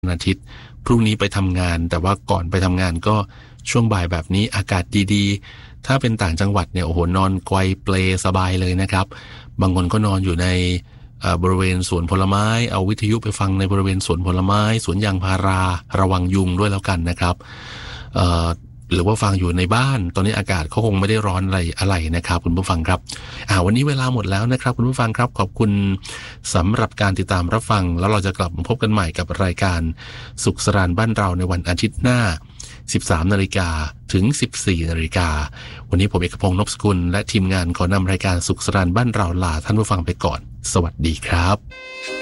อาทิตย์พรุ่งนี้ไปทำงานแต่ว่าก่อนไปทำงานก็ช่วงบ่ายแบบนี้อากาศดีๆถ้าเป็นต่างจังหวัดเนี่ยโอ้โหนอนไกวเปลสบายเลยนะครับบางคนก็นอนอยู่ในบริเวณสวนผลไม้เอาวิทยุไปฟังในบริเวณสวนผลไม้สวนยางพาราระวังยุงด้วยแล้วกันนะครับหรือว่าฟังอยู่ในบ้านตอนนี้อากาศเขาคงไม่ได้ร้อนอะไรนะครับคุณผู้ฟังครับวันนี้เวลาหมดแล้วนะครับคุณผู้ฟังครับขอบคุณสำหรับการติดตามรับฟังแล้วเราจะกลับมาพบกันใหม่กับรายการสุขสรานต์บ้านเราในวันอาทิตย์หน้า 13 นาฬิกาถึง 14 นาฬิกาวันนี้ผมเอกพงษ์นพสกุลและทีมงานขอนำรายการสุขสรานต์บ้านเราลาท่านผู้ฟังไปก่อนสวัสดีครับ